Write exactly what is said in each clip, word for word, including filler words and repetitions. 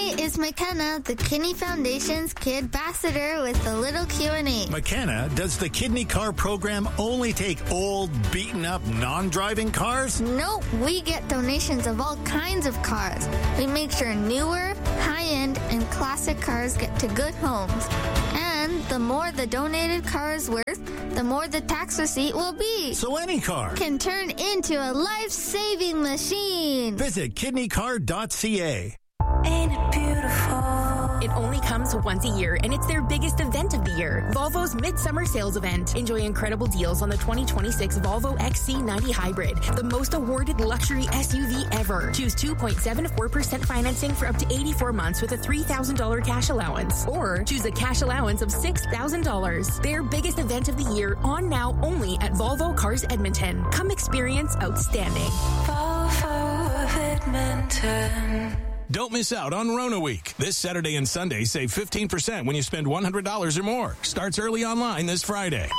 is McKenna, the Kidney Foundation's Kid Ambassador with a little Q and A. McKenna, does the Kidney Car program only take old, beaten-up, non-driving cars? Nope, we get donations of all kinds of cars. We make sure newer, high-end, and classic cars get to good homes. And the more the donated car is worth, the more the tax receipt will be. So any car can turn into a life-saving machine. Visit kidney car dot c a. Ain't it beautiful? It only comes once a year, and it's their biggest event of the year. Volvo's Midsummer Sales Event. Enjoy incredible deals on the twenty twenty-six Volvo X C ninety Hybrid, the most awarded luxury S U V ever. Choose two point seven four percent financing for up to eighty-four months with a three thousand dollars cash allowance. Or choose a cash allowance of six thousand dollars. Their biggest event of the year, on now only at Volvo Cars Edmonton. Come experience outstanding. Volvo of Edmonton. Don't miss out on Rona Week. This Saturday and Sunday, save fifteen percent when you spend one hundred dollars or more. Starts early online this Friday.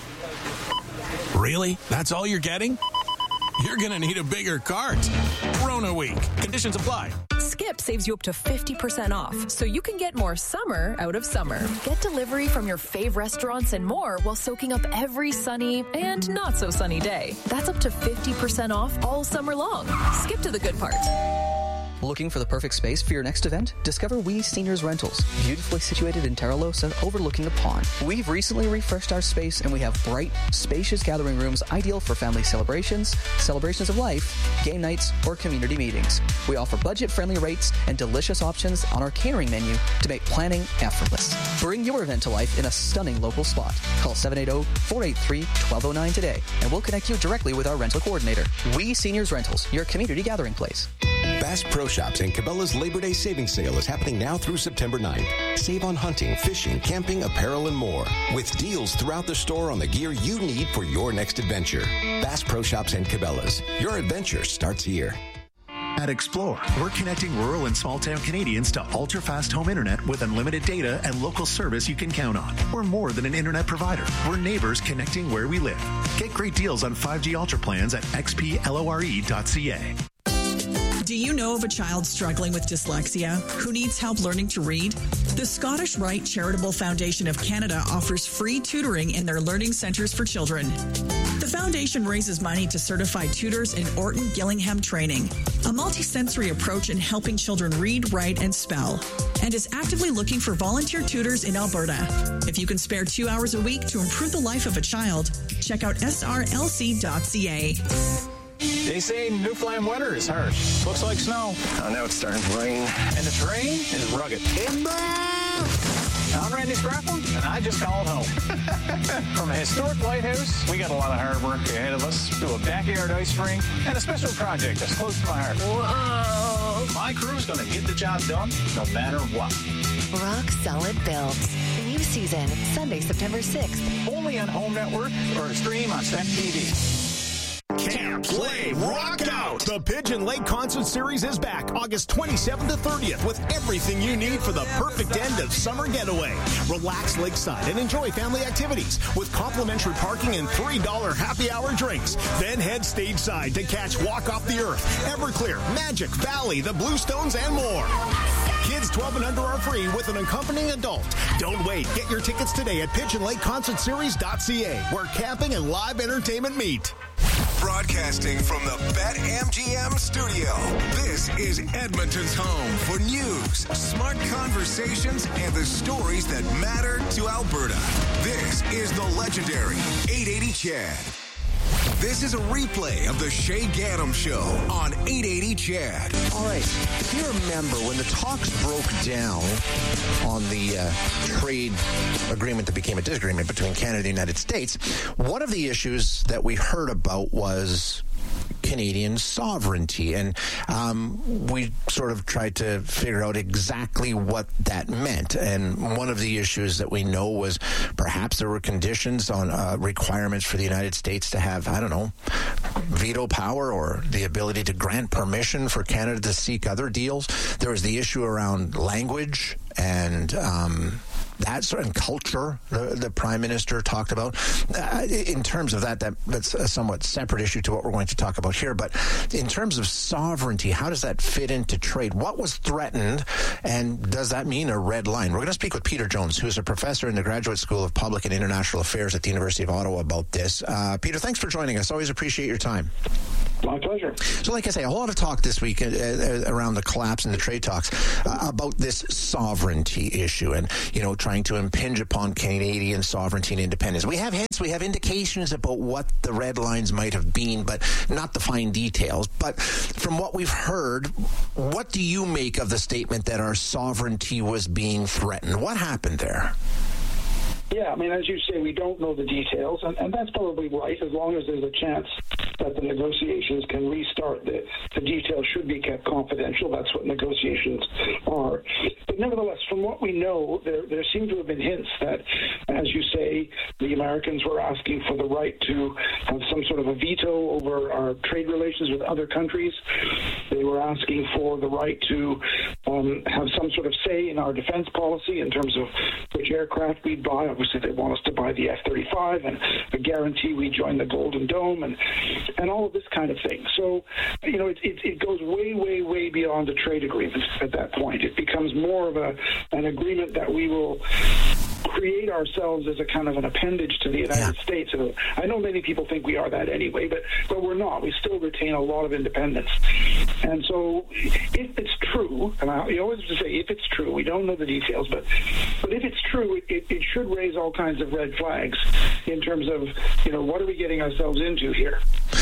Really? That's all you're getting? You're going to need a bigger cart. Rona Week. Conditions apply. Skip saves you up to fifty percent off, so you can get more summer out of summer. Get delivery from your fave restaurants and more while soaking up every sunny and not so sunny day. That's up to fifty percent off all summer long. Skip to the good part. Looking for the perfect space for your next event? Discover We Seniors Rentals, beautifully situated in Terralos and overlooking the pond. We've recently refreshed our space and we have bright, spacious gathering rooms ideal for family celebrations, celebrations of life, game nights, or community meetings. We offer budget-friendly rates and delicious options on our catering menu to make planning effortless. Bring your event to life in a stunning local spot. Call seven eight zero, four eight three, one two zero nine today and we'll connect you directly with our rental coordinator. We Seniors Rentals, your community gathering place. Bass Pro Shops and Cabela's Labor Day Savings Sale is happening now through September ninth. Save on hunting, fishing, camping, apparel, and more. With deals throughout the store on the gear you need for your next adventure. Bass Pro Shops and Cabela's. Your adventure starts here. At Explore, we're connecting rural and small-town Canadians to ultra-fast home internet with unlimited data and local service you can count on. We're more than an internet provider. We're neighbors connecting where we live. Get great deals on five G Ultra plans at x p lore dot c a. Do you know of a child struggling with dyslexia who needs help learning to read? The Scottish Rite Charitable Foundation of Canada offers free tutoring in their learning centres for children. The foundation raises money to certify tutors in Orton Gillingham training, a multi-sensory approach in helping children read, write, and spell, and is actively looking for volunteer tutors in Alberta. If you can spare two hours a week to improve the life of a child, check out s r l c dot c a. They say Newfoundland winter is harsh. Looks like snow. Oh, now it's starting to rain. And the terrain is rugged. I'm Randy Scrappel, and I just called home. From a historic lighthouse, we got a lot of hard work ahead of us, to a backyard ice rink, and a special project that's close to my heart. Whoa! My crew's going to get the job done, no matter what. Rock Solid Builds. New season, Sunday, September sixth. Only on Home Network or stream on Step T V. Camp, play, rock out! The Pigeon Lake Concert Series is back August twenty-seventh to thirtieth with everything you need for the perfect end of summer getaway. Relax lakeside and enjoy family activities with complimentary parking and three dollars happy hour drinks. Then head stage side to catch Walk Off the Earth, Everclear, Magic, Valley, the Bluestones, and more. Kids twelve and under are free with an accompanying adult. Don't wait. Get your tickets today at pigeon lake concert series dot c a, where camping and live entertainment meet. Broadcasting from the BetMGM studio, this is Edmonton's home for news, smart conversations, and the stories that matter to Alberta. This is the legendary eight eighty C H A D. This is a replay of the Shay Gaddam Show on eight eighty C H A D. All right. If you remember, when the talks broke down on the uh, trade agreement that became a disagreement between Canada and the United States, one of the issues that we heard about was Canadian sovereignty. And um, we sort of tried to figure out exactly what that meant. And one of the issues that we know was perhaps there were conditions on uh, requirements for the United States to have, I don't know, veto power or the ability to grant permission for Canada to seek other deals. There was the issue around language and um, that sort of culture the, the Prime Minister talked about. Uh, in terms of that, that, that's a somewhat separate issue to what we're going to talk about here. But in terms of sovereignty, how does that fit into trade? What was threatened, and does that mean a red line? We're going to speak with Peter Jones, who is a professor in the Graduate School of Public and International Affairs at the University of Ottawa, about this. Uh, Peter, thanks for joining us. Always appreciate your time. My pleasure. So like I say, a whole lot of talk this week uh, uh, around the collapse in the trade talks uh, about this sovereignty issue and, you know, trying to impinge upon Canadian sovereignty and independence. We have hints, we have indications about what the red lines might have been, but not the fine details. But from what we've heard, what do you make of the statement that our sovereignty was being threatened? What happened there? Yeah, I mean, as you say, we don't know the details, and, and that's probably right. As long as there's a chance that the negotiations can restart, the, the details should be kept confidential. That's what negotiations are. But nevertheless, from what we know, there, there seem to have been hints that, as you say, the Americans were asking for the right to have some sort of a veto over our trade relations with other countries. They were asking for the right to um, have some sort of say in our defense policy in terms of which aircraft we'd buy. Obviously, they want us to buy the F thirty-five and a guarantee we join the Golden Dome and and all of this kind of thing. So, you know, it, it, it goes way, way, way beyond a trade agreement at that point. It becomes more of a an agreement that we will create ourselves as a kind of an appendage to the United yeah. States. And I know many people think we are that anyway, but, but we're not. We still retain a lot of independence. And so if it's true, and I you always have to say if it's true, we don't know the details, but but if it's true, it, it, it should raise all kinds of red flags in terms of, you know, what are we getting ourselves into here?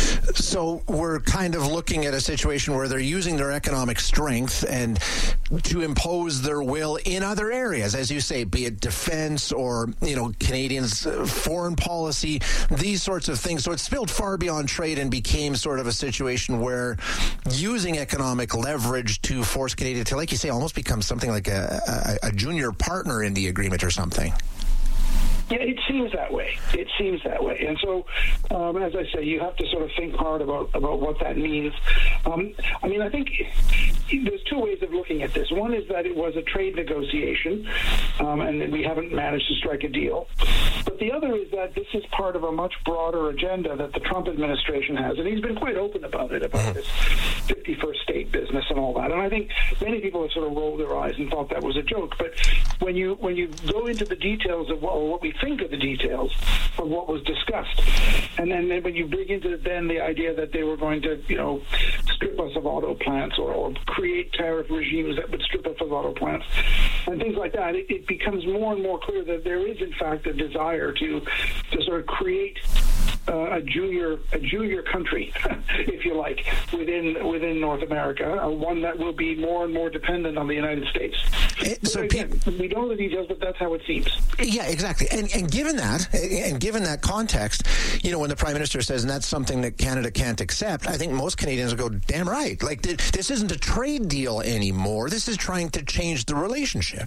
So we're kind of looking at a situation where they're using their economic strength and to impose their will in other areas, as you say, be it defense or, you know, Canadians' foreign policy, these sorts of things. So it spilled far beyond trade and became sort of a situation where using economic leverage to force Canada to, like you say, almost become something like a, a, a junior partner in the agreement or something. Yeah, it seems that way. It seems that way. And so, um, as I say, you have to sort of think hard about, about what that means. Um, I mean, I think there's two ways of looking at this. One is that it was a trade negotiation, um, and we haven't managed to strike a deal. But the other is that this is part of a much broader agenda that the Trump administration has, and he's been quite open about it, about this fifty-first state business and all that. And I think many people have sort of rolled their eyes and thought that was a joke. But when you when you go into the details of what, or what we think of the details of what was discussed, and then, then when you dig into then the idea that they were going to, you know, strip us of auto plants or, or create tariff regimes that would strip us of auto plants and things like that, it, it becomes more and more clear that there is in fact a desire to to sort of create Uh, a junior, a junior country, if you like, within within North America, uh, one that will be more and more dependent on the United States. It, so again, pe- we don't know the details, but that's how it seems. Yeah, exactly. And and given that, and given that context, you know, when the Prime Minister says, and that's something that Canada can't accept, I think most Canadians will go, damn right. Like, this isn't a trade deal anymore. This is trying to change the relationship.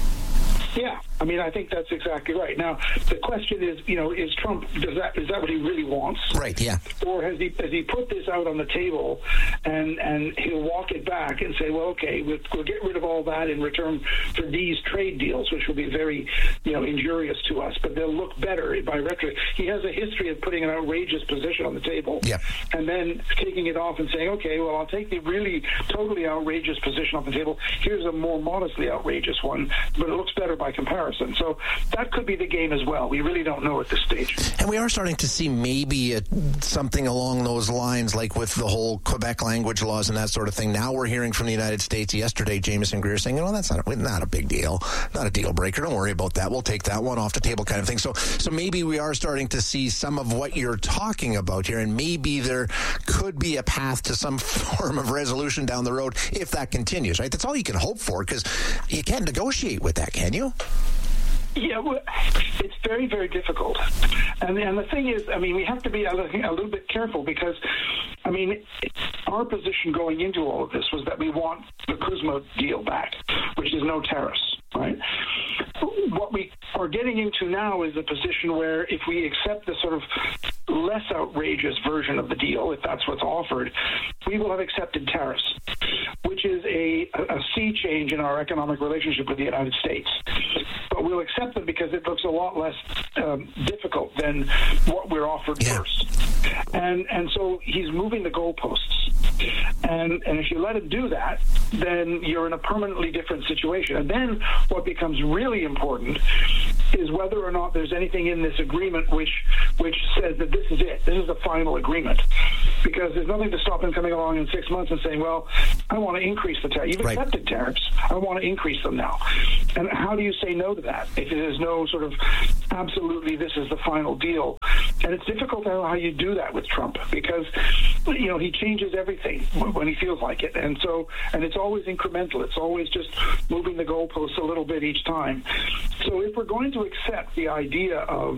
Yeah, I mean, I think that's exactly right. Now, the question is, you know, is Trump, does that is that what he really wants? Right, yeah. Or has he has he put this out on the table and and he'll walk it back and say, well, okay, we'll, we'll get rid of all that in return for these trade deals, which will be very, you know, injurious to us, but they'll look better by rhetoric. He has a history of putting an outrageous position on the table yeah. and then taking it off and saying, okay, well, I'll take the really totally outrageous position off the table. Here's a more modestly outrageous one, but it looks better by comparison. So that could be the game as well. We really don't know at this stage. And we are starting to see maybe a, something along those lines, like with the whole Quebec language laws and that sort of thing. Now we're hearing from the United States yesterday, Jameson Greer saying, "Oh, that's not a, not a big deal, not a deal breaker. Don't worry about that. We'll take that one off the table," kind of thing. So, so maybe we are starting to see some of what you're talking about here, and maybe there could be a path to some form of resolution down the road if that continues. Right? That's all you can hope for, because you can't negotiate with that, can you? Yeah, well, it's very, very difficult. And, and the thing is, I mean, we have to be a little, a little bit careful because, I mean, our position going into all of this was that we want the CUSMA deal back, which is no tariffs, right? What we are getting into now is a position where if we accept the sort of less outrageous version of the deal, if that's what's offered, we will have accepted tariffs, which is a, a sea change in our economic relationship with the United States. But we'll accept them because it looks a lot less um, difficult than what we're offered yeah. first. And and so he's moving the goalposts. And and if you let him do that, then you're in a permanently different situation. And then what becomes really important is whether or not there's anything in this agreement which which says that this is it. This is the final agreement. Because there's nothing to stop him coming along in six months and saying, well, I want to increase the tariff. You've right. accepted tariffs. I want to increase them now. And how do you say no to that if there's no sort of absolutely this is the final deal? And it's difficult to know how you do that with Trump because, you know, he changes everything when he feels like it. And so, and it's always incremental. It's always just moving the goalposts a little bit each time. So if we're going to accept the idea of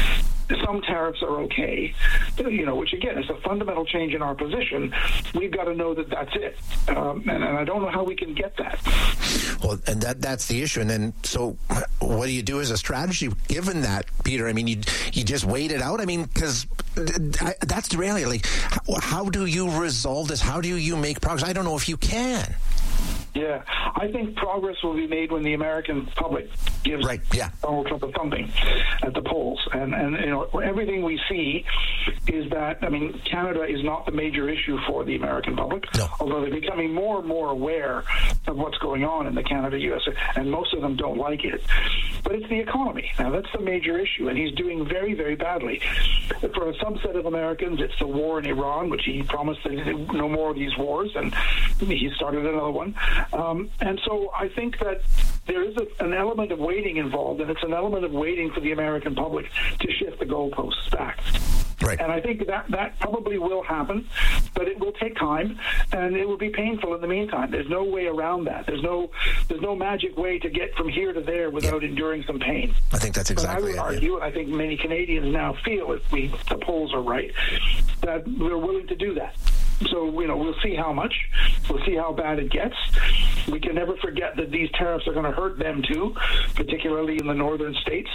some tariffs are okay, you know, which again is a fundamental change in our position, we've got to know that that's it. Um, and, and I don't know how we can get that. Well, and that that's the issue. And then, so what do you do as a strategy given that, Peter? I mean, you you just wait it out? I mean, because that's the reality. Like, how, how do you resolve this? How do you make progress? I don't know if you can. Yeah, I think progress will be made when the American public gives right, yeah. Donald Trump a thumping at the polls. And, and, you know, everything we see is that, I mean, Canada is not the major issue for the American public, no. although they're becoming more and more aware of what's going on in the Canada-U S, and most of them don't like it. But it's the economy. Now, that's the major issue, and he's doing very, very badly. For a subset of Americans, it's the war in Iran, which he promised that no more of these wars, and he started another one. Um, and so I think that there is a, an element of waiting involved, and it's an element of waiting for the American public to shift the goalposts back. Right. And I think that that probably will happen, but it will take time, and it will be painful in the meantime. There's no way around that. There's no there's no magic way to get from here to there without yeah. enduring some pain. I think that's exactly but I would it, argue, yeah. and I think many Canadians now feel, if we, the polls are right, that we're willing to do that. So, you know, we'll see how much. We'll see how bad it gets. We can never forget that these tariffs are going to hurt them, too, particularly in the northern states.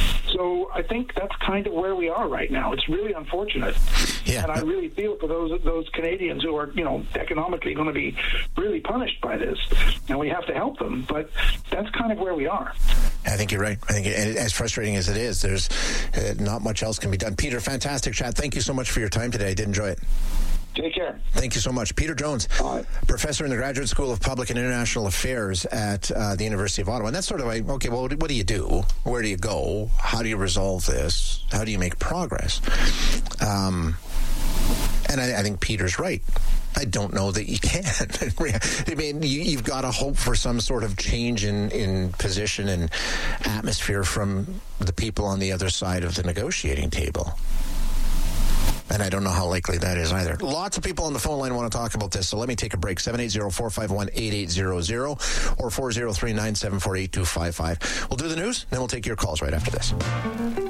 So I think that's kind of where we are right now. It's really unfortunate. Yeah. And I really feel for those those Canadians who are, you know, economically going to be really punished by this. And we have to help them. But that's kind of where we are. I think you're right. I think it, as frustrating as it is, there's uh, not much else can be done. Peter, fantastic chat. Thank you so much for your time today. I did enjoy it. Take care. Thank you so much. Peter Jones, Bye. Professor in the Graduate School of Public and International Affairs at uh, the University of Ottawa. And that's sort of like, okay, well, what do you do? Where do you go? How do you resolve this? How do you make progress? Um, and I, I think Peter's right. I don't know that you can. I mean, you, you've got to hope for some sort of change in, in position and atmosphere from the people on the other side of the negotiating table. And I don't know how likely that is either. Lots of people on the phone line want to talk about this, so let me take a break. seven eight zero, four five one, eight eight zero zero or four zero three, nine seven four, eight two five five. We'll do the news, then we'll take your calls right after this.